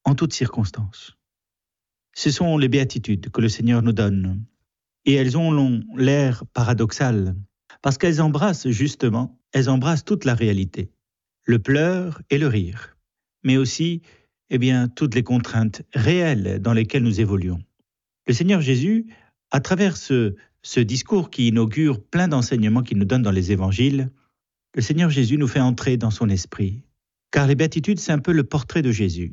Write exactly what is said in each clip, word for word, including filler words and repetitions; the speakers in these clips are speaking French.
en toutes circonstances. Ce sont les béatitudes que le Seigneur nous donne. Et elles ont l'air paradoxales, parce qu'elles embrassent justement, elles embrassent toute la réalité, le pleur et le rire, mais aussi eh bien, toutes les contraintes réelles dans lesquelles nous évoluons. Le Seigneur Jésus, à travers ce, ce discours qui inaugure plein d'enseignements qu'il nous donne dans les évangiles, le Seigneur Jésus nous fait entrer dans son esprit, car les béatitudes, c'est un peu le portrait de Jésus.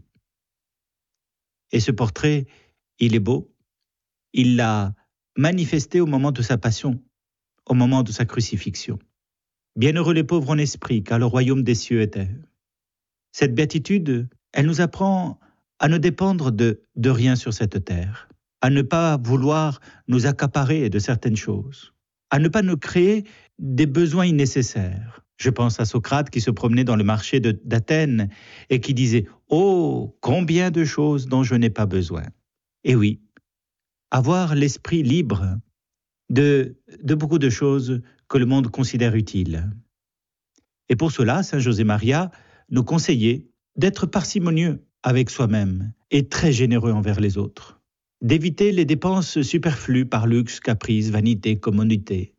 Et ce portrait, il est beau, il l'a manifesté au moment de sa passion, au moment de sa crucifixion. Bienheureux les pauvres en esprit, car le royaume des cieux est à eux. Cette béatitude, elle nous apprend à ne dépendre de, de rien sur cette terre, à ne pas vouloir nous accaparer de certaines choses, à ne pas nous créer des besoins innécessaires. Je pense à Socrate qui se promenait dans le marché de, d'Athènes et qui disait « Oh, combien de choses dont je n'ai pas besoin !» Et oui, avoir l'esprit libre de, de beaucoup de choses que le monde considère utiles. Et pour cela, Saint José Maria nous conseillait d'être parcimonieux avec soi-même et très généreux envers les autres, d'éviter les dépenses superflues par luxe, caprice, vanité, commodité,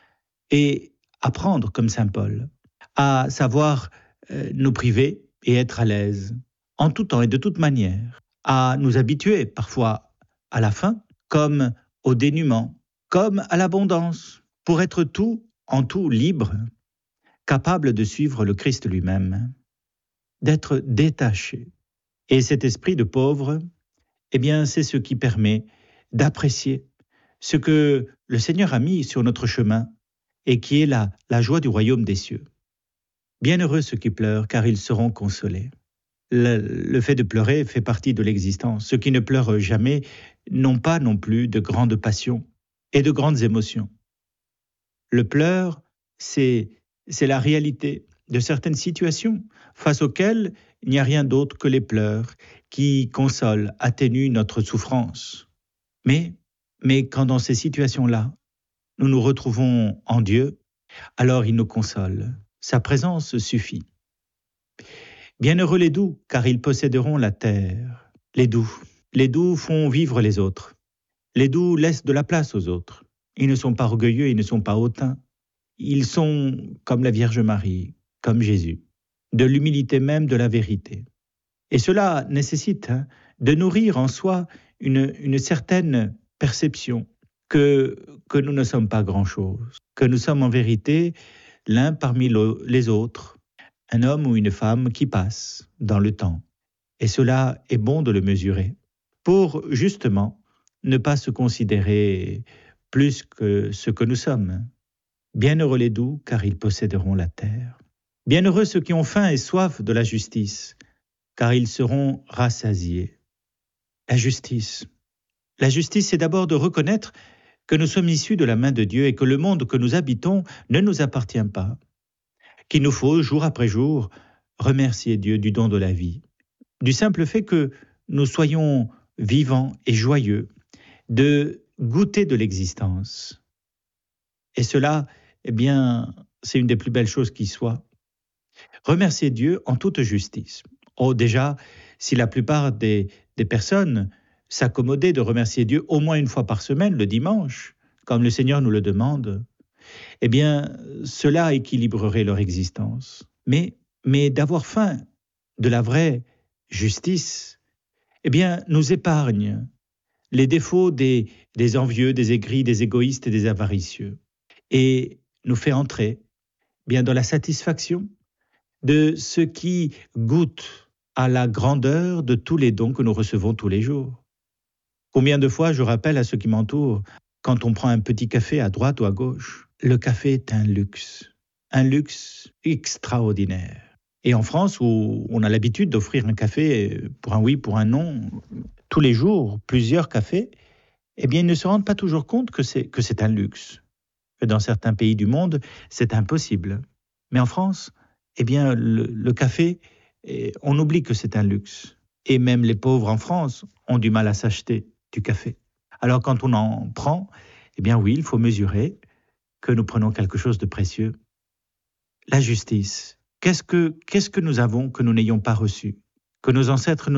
et apprendre, comme Saint Paul, à savoir euh, nous priver et être à l'aise, en tout temps et de toute manière, à nous habituer parfois à la faim, comme au dénuement, comme à l'abondance, pour être tout en tout libre, capable de suivre le Christ lui-même, d'être détaché. Et cet esprit de pauvre, eh bien, c'est ce qui permet d'apprécier ce que le Seigneur a mis sur notre chemin et qui est la, la joie du royaume des cieux. Bienheureux ceux qui pleurent, car ils seront consolés. Le, le fait de pleurer fait partie de l'existence. Ceux qui ne pleurent jamais n'ont pas non plus de grandes passions et de grandes émotions. Le pleur, c'est, c'est la réalité de certaines situations face auxquelles il n'y a rien d'autre que les pleurs qui consolent, atténuent notre souffrance. Mais, mais quand dans ces situations-là, nous nous retrouvons en Dieu, alors il nous console. Sa présence suffit. Bienheureux les doux, car ils posséderont la terre. Les doux, les doux font vivre les autres. Les doux laissent de la place aux autres. Ils ne sont pas orgueilleux, ils ne sont pas hautains. Ils sont comme la Vierge Marie, comme Jésus, de l'humilité même de la vérité. Et cela nécessite hein, de nourrir en soi une, une certaine perception que, que nous ne sommes pas grand-chose, que nous sommes en vérité l'un parmi le, les autres, un homme ou une femme qui passe dans le temps. Et cela est bon de le mesurer, pour justement ne pas se considérer plus que ce que nous sommes. Bienheureux les doux, car ils posséderont la terre. Bienheureux ceux qui ont faim et soif de la justice, car ils seront rassasiés. La justice. La justice, c'est d'abord de reconnaître que nous sommes issus de la main de Dieu et que le monde que nous habitons ne nous appartient pas. Qu'il nous faut, jour après jour, remercier Dieu du don de la vie, du simple fait que nous soyons vivants et joyeux, de goûter de l'existence. Et cela, eh bien, c'est une des plus belles choses qui soit. Remercier Dieu en toute justice. Oh, déjà, si la plupart des, des personnes s'accommodaient de remercier Dieu au moins une fois par semaine, le dimanche, comme le Seigneur nous le demande, eh bien, cela équilibrerait leur existence. Mais, mais d'avoir faim de la vraie justice, eh bien, nous épargne les défauts des, des envieux, des aigris, des égoïstes et des avaricieux, et nous fait entrer bien dans la satisfaction de ceux qui goûtent à la grandeur de tous les dons que nous recevons tous les jours. Combien de fois je rappelle à ceux qui m'entourent, quand on prend un petit café à droite ou à gauche, le café est un luxe, un luxe extraordinaire. Et en France, où on a l'habitude d'offrir un café pour un oui, pour un non, tous les jours, plusieurs cafés, eh bien, ils ne se rendent pas toujours compte que c'est, que c'est un luxe. Dans certains pays du monde, c'est impossible. Mais en France, eh bien, le, le café, on oublie que c'est un luxe. Et même les pauvres en France ont du mal à s'acheter du café. Alors quand on en prend, eh bien oui, il faut mesurer que nous prenons quelque chose de précieux. La justice. Qu'est-ce que, qu'est-ce que nous avons que nous n'ayons pas reçu? Que nos ancêtres